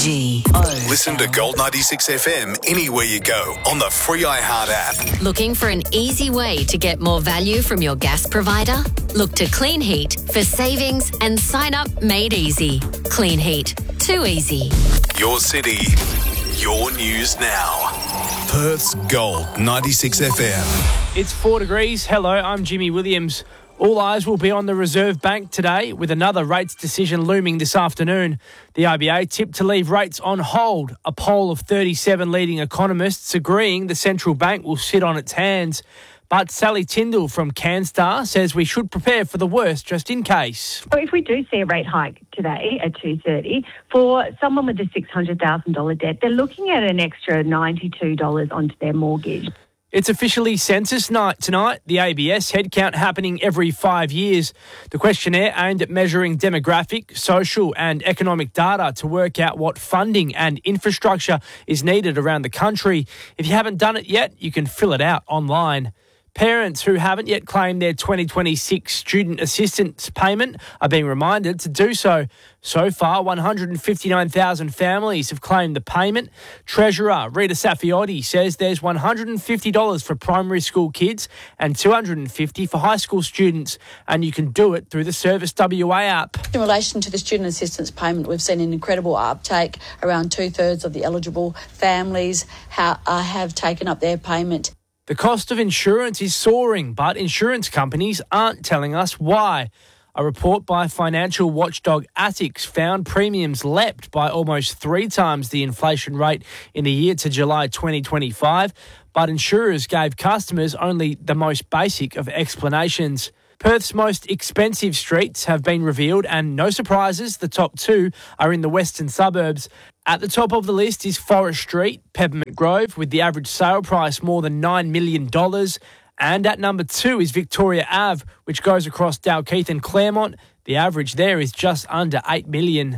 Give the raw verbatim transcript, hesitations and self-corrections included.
G. Listen to Gold ninety-six F M anywhere you go on the free iHeart app. Looking for an easy way to get more value from your gas provider? Look to Clean Heat for savings and sign up made easy. Clean Heat. Too easy. Your city, your news now. Perth's Gold ninety-six F M. It's four degrees. Hello, I'm Jimmy Williams. All eyes will be on the Reserve Bank today, with another rates decision looming this afternoon. The R B A tipped to leave rates on hold, a poll of thirty-seven leading economists agreeing the central bank will sit on its hands. But Sally Tyndall from CanStar says we should prepare for the worst just in case. So if we do see a rate hike today at two thirty, for someone with a six hundred thousand dollars debt, they're looking at an extra ninety-two dollars onto their mortgage. It's officially census night tonight, the A B S headcount happening every five years. The questionnaire aimed at measuring demographic, social and economic data to work out what funding and infrastructure is needed around the country. If you haven't done it yet, you can fill it out online. Parents who haven't yet claimed their twenty twenty-six student assistance payment are being reminded to do so. So far, one hundred fifty-nine thousand families have claimed the payment. Treasurer Rita Safiotti says there's one hundred fifty dollars for primary school kids and two hundred fifty dollars for high school students, and you can do it through the Service W A app. In relation to the student assistance payment, we've seen an incredible uptake. Around two-thirds of the eligible families ha- uh, have taken up their payment. The cost of insurance is soaring, but insurance companies aren't telling us why. A report by financial watchdog ASICS found premiums leapt by almost three times the inflation rate in the year to July twenty twenty-five, but insurers gave customers only the most basic of explanations. Perth's most expensive streets have been revealed, and no surprises, the top two are in the western suburbs. At the top of the list is Forest Street, Peppermint Grove, with the average sale price more than nine million dollars. And at number two is Victoria Ave, which goes across Dalkeith and Claremont. The average there is just under eight million dollars.